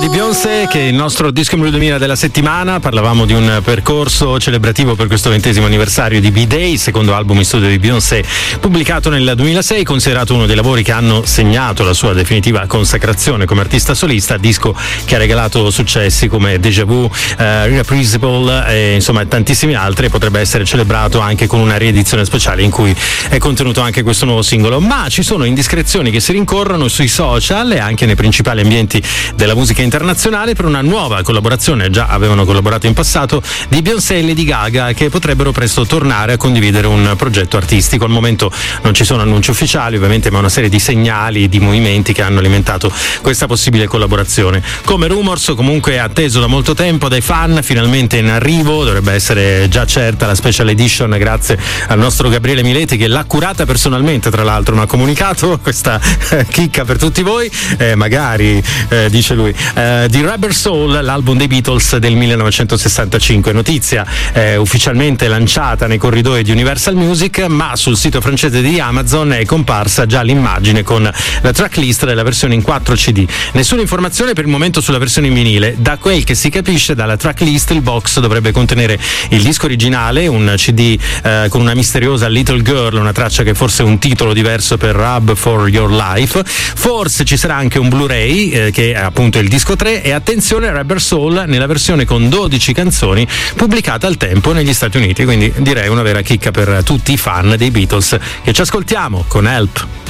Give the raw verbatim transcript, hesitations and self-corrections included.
di Beyoncé, che è il nostro Disco Blu duemila della settimana. Parlavamo di un percorso celebrativo per questo ventesimo anniversario di B-Day, secondo album in studio di Beyoncé, pubblicato nel duemilasei, considerato uno dei lavori che hanno segnato la sua definitiva consacrazione come artista solista, disco che ha regalato successi come Deja Vu, eh, Irrepressible e insomma tantissimi altri. Potrebbe essere celebrato anche con una riedizione speciale in cui è contenuto anche questo nuovo singolo. Ma ci sono indiscrezioni che si rincorrono sui social e anche nei principali ambienti della musica internazionale per una nuova collaborazione, già avevano collaborato in passato, di Beyoncé e Lady Gaga, che potrebbero presto tornare a condividere un progetto artistico. Al momento non ci sono annunci ufficiali ovviamente, ma una serie di segnali, di movimenti che hanno alimentato questa possibile collaborazione. Come rumors, comunque atteso da molto tempo dai fan, finalmente in arrivo, dovrebbe essere già certa la special edition grazie al nostro Gabriele Mileti, che l'ha curata personalmente, tra l'altro, mi ha comunicato questa eh, chicca per tutti voi, eh, magari eh, dice lui, eh, di Rubber Soul, l'album dei Beatles del millenovecentosessantacinque. Notizia eh, ufficialmente lanciata nei corridoi di Universal Music, ma sul sito francese di Amazon è comparsa già l'immagine con la tracklist della versione in quattro C D. Nessuna informazione per il momento sulla versione in vinile. Da quel che si capisce dalla tracklist, il box dovrebbe contenere il disco originale, un C D eh, con una misteriosa Little Girl, una traccia che forse è un titolo diverso per Rub for Your Life. Forse ci sarà anche un Blu-ray eh, che è appunto il disco tre, e attenzione, Rubber Soul nella versione con dodici canzoni pubblicata al tempo negli Stati Uniti, quindi direi una vera chicca per tutti i fan dei Beatles, che ci ascoltiamo con Help.